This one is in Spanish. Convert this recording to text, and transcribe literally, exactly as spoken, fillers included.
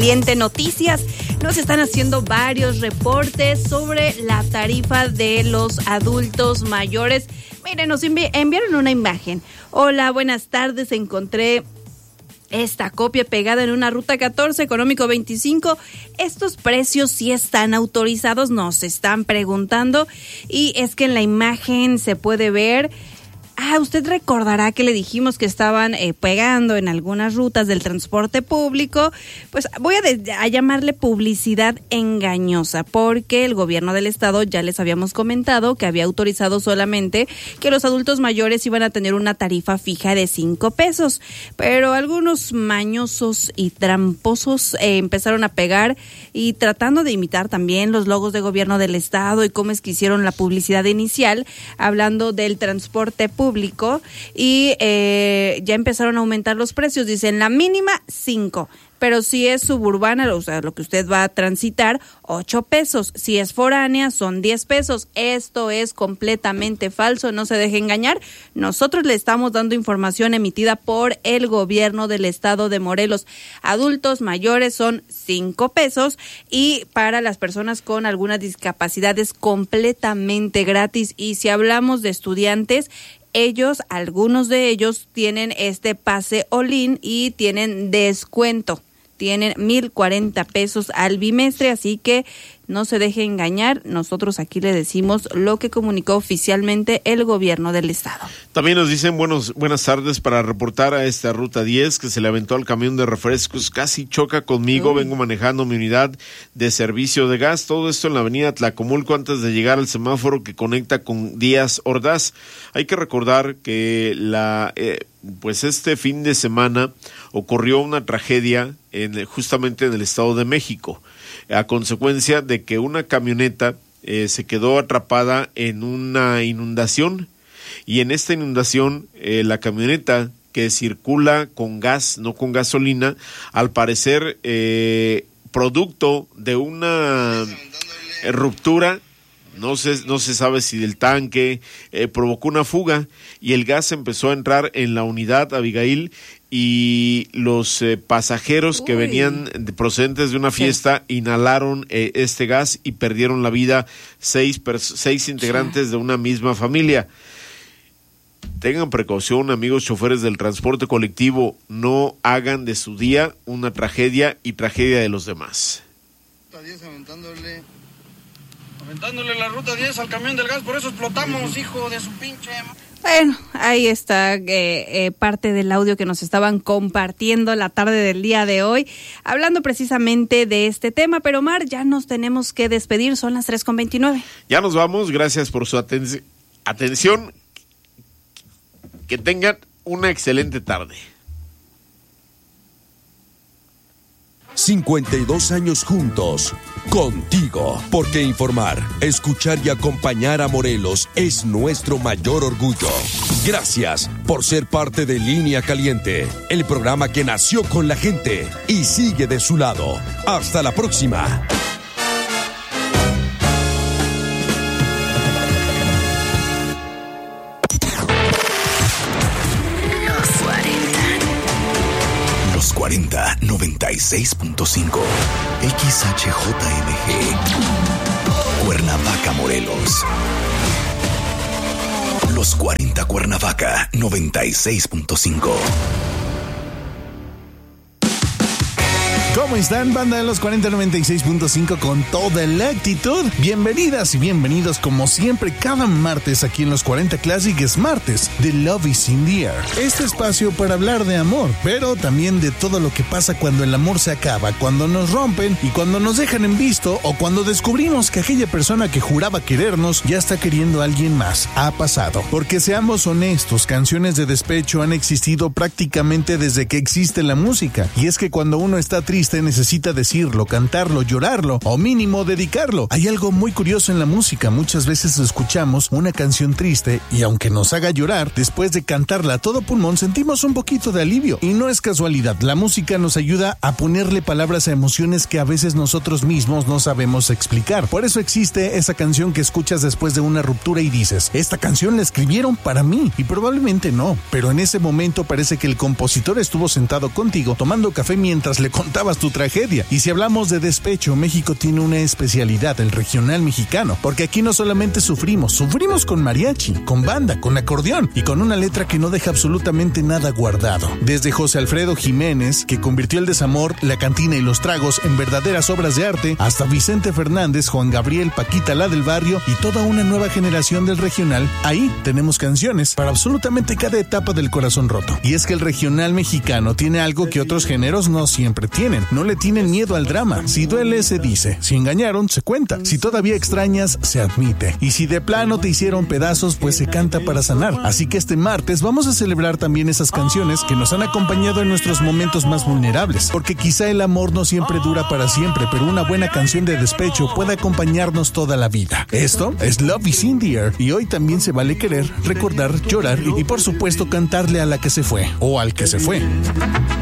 Caliente Noticias. Nos están haciendo varios reportes sobre la tarifa de los adultos mayores. Miren, nos envi- enviaron una imagen. Hola, buenas tardes. Encontré esta copia pegada en una ruta catorce, económico veinticinco. Estos precios sí están autorizados, nos están preguntando. Y es que en la imagen se puede ver. Ah, usted recordará que le dijimos que estaban eh, pegando en algunas rutas del transporte público. Pues voy a, de, a llamarle publicidad engañosa, porque el gobierno del estado ya les habíamos comentado que había autorizado solamente que los adultos mayores iban a tener una tarifa fija de cinco pesos. Pero algunos mañosos y tramposos eh, empezaron a pegar y tratando de imitar también los logos de gobierno del estado y cómo es que hicieron la publicidad inicial, hablando del transporte público. público y eh, ya empezaron a aumentar los precios. Dicen la mínima cinco, pero si es suburbana, o sea, lo que usted va a transitar, ocho pesos. Si es foránea, son diez pesos. Esto es completamente falso, no se deje engañar. Nosotros le estamos dando información emitida por el gobierno del estado de Morelos. Adultos mayores son cinco pesos y para las personas con algunas discapacidades completamente gratis. Y si hablamos de estudiantes, ellos, algunos de ellos tienen este pase all-in y tienen descuento. Tienen mil cuarenta pesos al bimestre, así que no se deje engañar. Nosotros aquí le decimos lo que comunicó oficialmente el gobierno del estado. También nos dicen buenos, buenas tardes para reportar a esta ruta diez que se le aventó al camión de refrescos, casi choca conmigo, uh. vengo manejando mi unidad de servicio de gas, todo esto en la avenida Tlacomulco antes de llegar al semáforo que conecta con Díaz Ordaz. Hay que recordar que la eh, pues este fin de semana ocurrió una tragedia en, justamente en el Estado de México, a consecuencia de que una camioneta eh, se quedó atrapada en una inundación, y en esta inundación eh, la camioneta que circula con gas, no con gasolina, al parecer eh, producto de una eh, ruptura, no se, no se sabe si del tanque, eh, provocó una fuga y el gas empezó a entrar en la unidad Abigail, y los eh, pasajeros Uy. que venían de, procedentes de una fiesta sí. inhalaron eh, este gas y perdieron la vida seis, pers- seis integrantes sí. de una misma familia. Tengan precaución, amigos choferes del transporte colectivo, no hagan de su día una tragedia y tragedia de los demás. diez aventándole, aventándole la ruta diez al camión del gas, por eso explotamos, hijo de su pinche... Bueno, ahí está eh, eh, parte del audio que nos estaban compartiendo la tarde del día de hoy, hablando precisamente de este tema. Pero Omar, ya nos tenemos que despedir, son las tres con veintinueve. Ya nos vamos, gracias por su aten- atención, que tengan una excelente tarde. cincuenta y dos años juntos, contigo, porque informar, escuchar y acompañar a Morelos es nuestro mayor orgullo. Gracias por ser parte de Línea Caliente, el programa que nació con la gente y sigue de su lado. Hasta la próxima. cuarenta, noventa y seis punto cinco X H J M G Cuernavaca, Morelos. Los cuarenta Cuernavaca, noventa y seis punto cinco. ¿Cómo están, banda de los cuarenta noventa y seis punto cinco con toda la actitud? Bienvenidas y bienvenidos como siempre cada martes aquí en los cuarenta Classic. Es martes de Love is in the Air. Este espacio para hablar de amor, pero también de todo lo que pasa cuando el amor se acaba, cuando nos rompen y cuando nos dejan en visto, o cuando descubrimos que aquella persona que juraba querernos ya está queriendo a alguien más. Ha pasado. Porque seamos honestos, canciones de despecho han existido prácticamente desde que existe la música. Y es que cuando uno está triste necesita decirlo, cantarlo, llorarlo o mínimo dedicarlo. Hay algo muy curioso en la música. Muchas veces escuchamos una canción triste y aunque nos haga llorar, después de cantarla a todo pulmón sentimos un poquito de alivio. Y no es casualidad, la música nos ayuda a ponerle palabras a emociones que a veces nosotros mismos no sabemos explicar. Por eso existe esa canción que escuchas después de una ruptura y dices, esta canción la escribieron para mí, y probablemente no, pero en ese momento parece que el compositor estuvo sentado contigo tomando café mientras le contaba transformas tu tragedia. Y si hablamos de despecho, México tiene una especialidad, el regional mexicano, porque aquí no solamente sufrimos, sufrimos con mariachi, con banda, con acordeón y con una letra que no deja absolutamente nada guardado. Desde José Alfredo Jiménez, que convirtió el desamor, la cantina y los tragos en verdaderas obras de arte, hasta Vicente Fernández, Juan Gabriel, Paquita la del barrio y toda una nueva generación del regional, ahí tenemos canciones para absolutamente cada etapa del corazón roto. Y es que el regional mexicano tiene algo que otros géneros no siempre tienen. No le tienen miedo al drama. Si duele, se dice. Si engañaron, se cuenta. Si todavía extrañas, se admite. Y si de plano te hicieron pedazos, pues se canta para sanar. Así que este martes vamos a celebrar también esas canciones que nos han acompañado en nuestros momentos más vulnerables. Porque quizá el amor no siempre dura para siempre, pero una buena canción de despecho puede acompañarnos toda la vida. Esto es Love is in the Air y hoy también se vale querer, recordar, llorar y, y por supuesto cantarle a la que se fue o al que se fue.